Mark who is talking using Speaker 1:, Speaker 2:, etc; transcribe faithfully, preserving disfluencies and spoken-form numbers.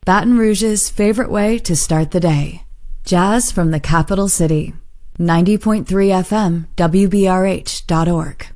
Speaker 1: Baton Rouge's favorite way to start the day. Jazz from the capital city. ninety point three F M, W B R H dot org.